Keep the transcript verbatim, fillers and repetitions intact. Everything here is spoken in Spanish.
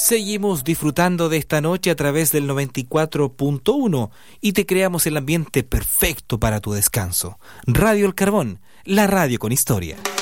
Seguimos disfrutando de esta noche a través del noventa y cuatro punto uno y te creamos el ambiente perfecto para tu descanso. Radio El Carbón, la radio con historia.